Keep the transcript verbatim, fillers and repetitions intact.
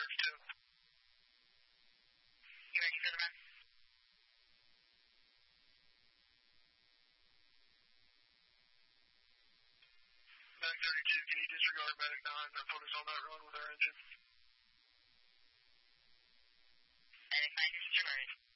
thirty-two. You ready for the run? nine thirty-two, can you disregard medic nine and put us on that run with our engine? Medic nine, disregarded.